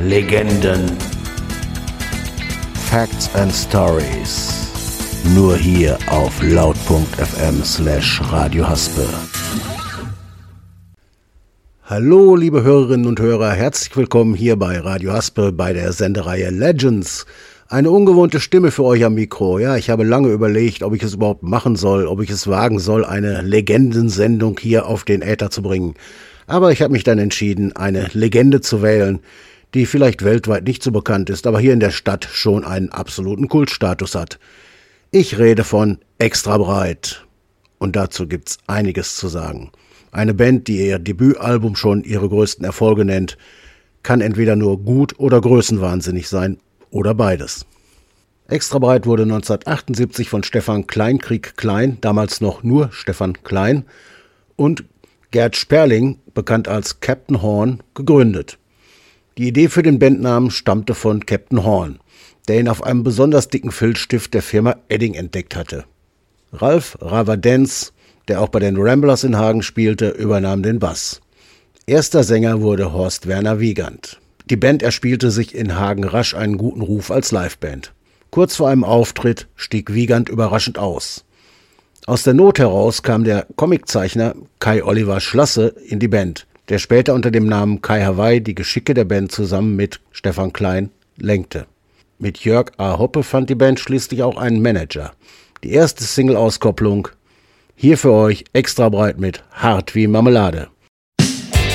Legenden, Facts and Stories. Nur hier auf laut.fm/Radio Haspe. Hallo liebe Hörerinnen und Hörer, herzlich willkommen hier bei Radio Haspe bei der Sendereihe Legends. Eine ungewohnte Stimme für euch am Mikro. Ja, ich habe lange überlegt, ob ich es überhaupt machen soll, ob ich es wagen soll, eine Legendensendung hier auf den Äther zu bringen. Aber ich habe mich dann entschieden, eine Legende zu wählen, die vielleicht weltweit nicht so bekannt ist, aber hier in der Stadt schon einen absoluten Kultstatus hat. Ich rede von Extra Breit. Und dazu gibt's einiges zu sagen. Eine Band, die ihr Debütalbum schon ihre größten Erfolge nennt, kann entweder nur gut oder größenwahnsinnig sein oder beides. Extra Breit wurde 1978 von Stefan Kleinkrieg Klein, damals noch nur Stefan Klein, und Gerd Sperling, bekannt als Captain Horn, gegründet. Die Idee für den Bandnamen stammte von Captain Horn, der ihn auf einem besonders dicken Filzstift der Firma Edding entdeckt hatte. Ralf Ravadenz, der auch bei den Ramblers in Hagen spielte, übernahm den Bass. Erster Sänger wurde Horst Werner Wiegand. Die Band erspielte sich in Hagen rasch einen guten Ruf als Liveband. Kurz vor einem Auftritt stieg Wiegand überraschend aus. Aus der Not heraus kam der Comiczeichner Kai Oliver Schlasse in die Band, der später unter dem Namen Kai Hawaii die Geschicke der Band zusammen mit Stefan Klein lenkte. Mit Jörg A. Hoppe fand die Band schließlich auch einen Manager. Die erste Single-Auskopplung, hier für euch Extra Breit mit Hart wie Marmelade.